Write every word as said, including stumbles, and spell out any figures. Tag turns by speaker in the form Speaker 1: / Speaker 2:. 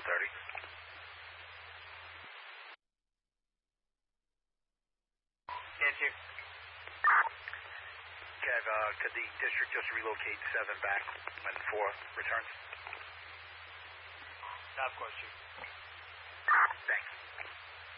Speaker 1: thirty.
Speaker 2: Answer.
Speaker 1: Kev, uh, could the district just relocate seven back when four returns?
Speaker 2: Of course, Chief.